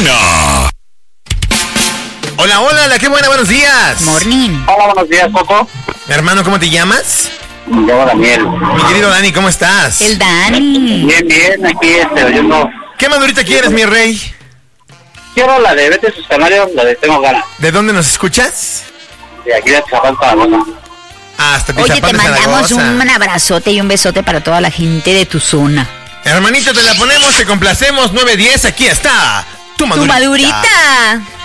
mañana. Hola, hola, qué buena, buenos días. Morning. Hola, buenos días, Coco. Hermano, ¿cómo te llamas? Me llamo Daniel. Mi querido Dani, ¿cómo estás? El Dani. Bien, bien, aquí oyendo. ¿Qué madurita quieres, mi rey? Quiero la de Vete a sus canarios, la de Tengo Ganas. ¿De dónde nos escuchas? De aquí de Atizapán, Zaragoza. Hasta Oye, Tizapán te de mandamos Zaragoza. un abrazote y un besote para toda la gente de tu zona. Hermanito, te la ponemos, te complacemos. 9:10, aquí está. Tu ¡Tu madurita. madurita!